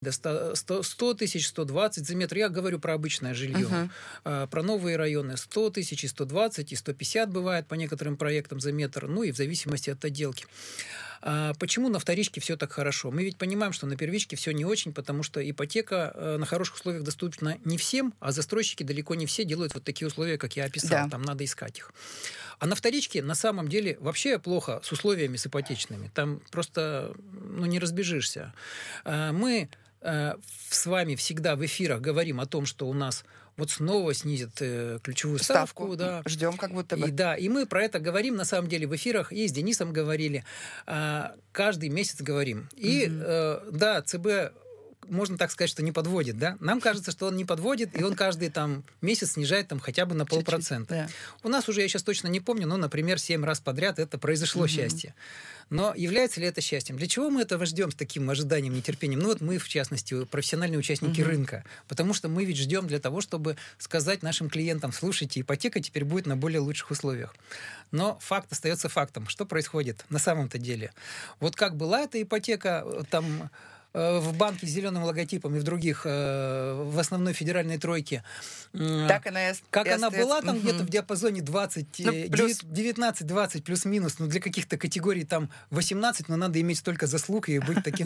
до 100 тысяч, 120 за метр. Я говорю про обычное жилье. Про новые районы 100 тысяч, и 120, и 150 бывает по некоторым проектам за метр, ну и в зависимости от отделки. Почему на вторичке все так хорошо? Мы ведь понимаем, что на первичке все не очень, потому что ипотека на хороших условиях доступна не всем, а застройщики далеко не все делают вот такие условия, как я описал. Да. Там надо искать их. А на вторичке на самом деле вообще плохо с условиями с ипотечными. Там просто не разбежишься. Мы с вами всегда в эфирах говорим о том, что у нас вот снова снизят ключевую ставку. Да. Ждем как будто бы. И мы про это говорим, на самом деле, в эфирах, и с Денисом говорили. Каждый месяц говорим. И да, ЦБ, можно так сказать, что не подводит. Да? Нам кажется, что он не подводит, и он каждый месяц снижает хотя бы на 0,5%. Да. У нас уже, я сейчас точно не помню, например, 7 раз подряд это произошло счастье. Но является ли это счастьем? Для чего мы этого ждем с таким ожиданием, нетерпением? Вот мы, в частности, профессиональные участники рынка. Потому что мы ведь ждем для того, чтобы сказать нашим клиентам: слушайте, ипотека теперь будет на более лучших условиях. Но факт остается фактом. Что происходит на самом-то деле? Вот как была эта ипотека там в банке с зеленым логотипом и в других, в основной федеральной тройке, так она была там где-то в диапазоне 19-20 плюс-минус, для каких-то категорий там 18, но надо иметь столько заслуг и быть таким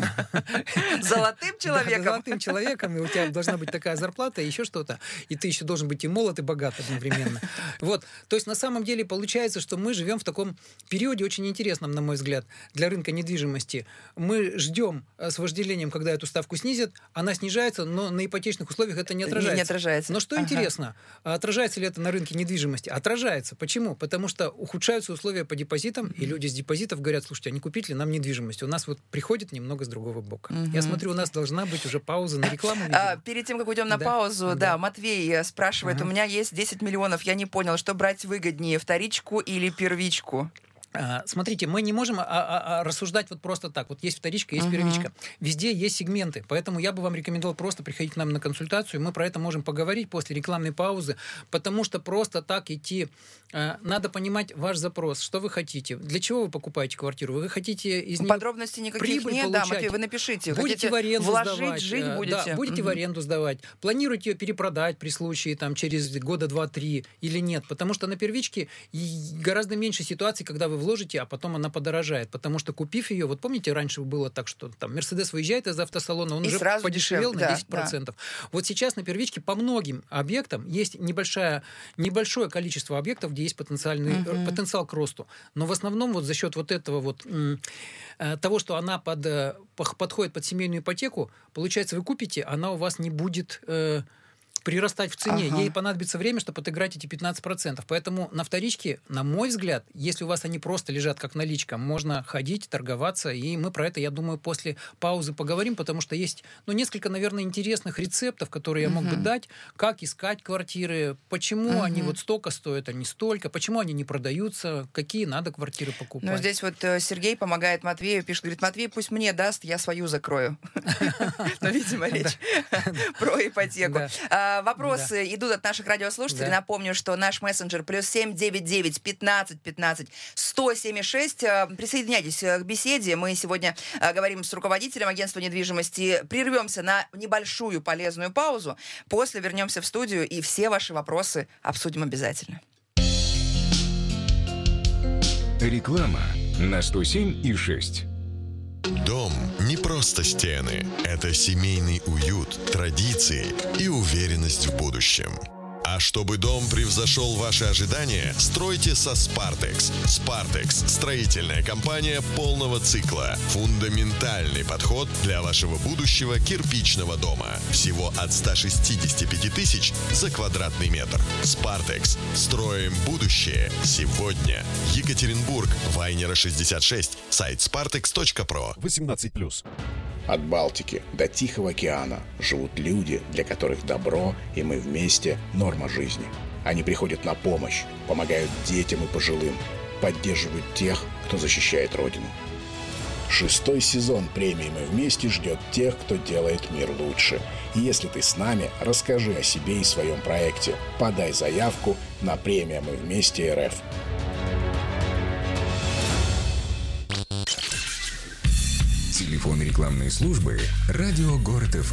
золотым человеком. Золотым человеком, и у тебя должна быть такая зарплата, и еще что-то, и ты еще должен быть и молод, и богат одновременно. Вот, то есть на самом деле получается, что мы живем в таком периоде очень интересном, на мой взгляд, для рынка недвижимости. Мы ждем с вожделением, когда эту ставку снизят, она снижается, но на ипотечных условиях это не отражается. Не отражается. Но что интересно, отражается ли это на рынке недвижимости? Отражается. Почему? Потому что ухудшаются условия по депозитам, и люди с депозитов говорят: слушайте, а не купить ли нам недвижимость? У нас вот приходит немного с другого бока. Я смотрю, у нас должна быть уже пауза на рекламу. Перед тем, как уйдем на паузу, Матвей спрашивает: у меня есть 10 миллионов, я не понял, что брать выгоднее, вторичку или первичку? Смотрите, мы не можем рассуждать вот просто так. Вот есть вторичка, есть первичка. Везде есть сегменты. Поэтому я бы вам рекомендовал просто приходить к нам на консультацию. Мы про это можем поговорить после рекламной паузы. Потому что просто так идти... Надо понимать ваш запрос. Что вы хотите? Для чего вы покупаете квартиру? Вы хотите из нее подробностей никаких нет, да, Матвей, вы напишите. Будете в аренду сдавать. Жить будете. Да, будете в аренду сдавать. Планируете ее перепродать при случае через года 2-3 или нет? Потому что на первичке гораздо меньше ситуаций, когда вы вложите, а потом она подорожает. Потому что, купив ее, вот помните, раньше было так, что там Мерседес выезжает из автосалона, он уже подешевел на 10%. Да. Вот сейчас на первичке по многим объектам есть небольшое количество объектов, где есть потенциал к росту. Но в основном вот за счет вот этого того, что она подходит под семейную ипотеку, получается, вы купите, она у вас не будет... прирастать в цене. Ей понадобится время, чтобы отыграть эти 15%. Поэтому на вторичке, на мой взгляд, если у вас они просто лежат как наличка, можно ходить, торговаться, и мы про это, я думаю, после паузы поговорим, потому что есть несколько, наверное, интересных рецептов, которые я мог бы дать, как искать квартиры, почему они вот столько стоят, а не столько, почему они не продаются, какие надо квартиры покупать. Ну, здесь вот Сергей помогает Матвею, пишет, говорит: Матвей пусть мне даст, я свою закрою. Но, видимо, речь про ипотеку. Вопросы идут от наших радиослушателей. Напомню, что наш мессенджер +7 99 15 15 176. Присоединяйтесь к беседе. Мы сегодня говорим с руководителем агентства недвижимости. Прервемся на небольшую полезную паузу. После вернемся в студию и все ваши вопросы обсудим обязательно. Реклама на 107,6. Дом не просто стены. Это семейный уют, традиции и уверенность в будущем. А чтобы дом превзошел ваши ожидания, стройте со Spartex. Spartex – строительная компания полного цикла. Фундаментальный подход для вашего будущего кирпичного дома. Всего от 165 тысяч за квадратный метр. Spartex. Строим будущее сегодня. Екатеринбург, Вайнера 66. Сайт spartex.pro. 18+. От Балтики до Тихого океана живут люди, для которых добро и мы вместе – норма жизни. Они приходят на помощь, помогают детям и пожилым, поддерживают тех, кто защищает Родину. 6-й сезон премии «Мы вместе» ждет тех, кто делает мир лучше. И если ты с нами, расскажи о себе и своем проекте. Подай заявку на премию «Мы вместе РФ». Телефон рекламной службы «Радио Город ФМ».